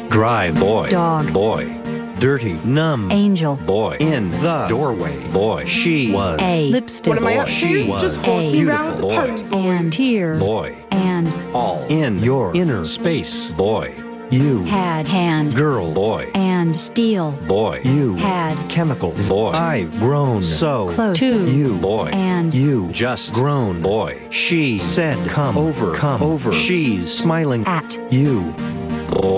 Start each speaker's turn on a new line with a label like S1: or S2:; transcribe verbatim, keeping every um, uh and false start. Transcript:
S1: Dry boy.
S2: Dog.
S1: Boy. Dirty. Numb.
S2: Angel.
S1: Boy. In the doorway. Boy. She was.
S2: A. Lipstick.
S3: What am I
S1: Boy.
S3: up
S1: She
S3: to?
S1: was
S3: Just horsing
S1: beautiful.
S3: around with the
S1: Boy.
S3: pony boys.
S2: And tears.
S1: Boy.
S2: And
S1: All in your inner space. Boy. You.
S2: had hand.
S1: Girl. Boy.
S2: And steel.
S1: Boy. You.
S2: Had
S1: Chemicals. Boy. I've grown so
S2: close to
S1: you. Boy.
S2: and
S1: You just grown. Boy. She said come over. Come over. She's smiling
S2: at
S1: you. Boy.